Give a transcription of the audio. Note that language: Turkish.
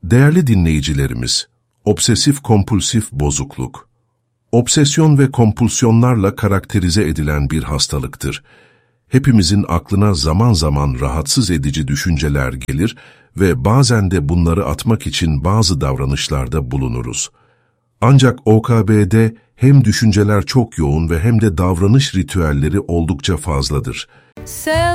Değerli dinleyicilerimiz, obsesif-kompulsif bozukluk. Obsesyon ve kompulsiyonlarla karakterize edilen bir hastalıktır. Hepimizin aklına zaman zaman rahatsız edici düşünceler gelir ve bazen de bunları atmak için bazı davranışlarda bulunuruz. Ancak OKB'de hem düşünceler çok yoğun ve hem de davranış ritüelleri oldukça fazladır.